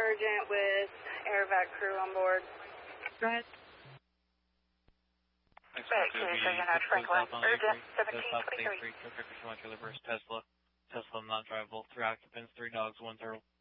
urgent with AirVac crew on board. Go ahead. Back to Franklin, urgent 1723. Tesla not drivable. 3 occupants, 3 dogs, 1 turtle.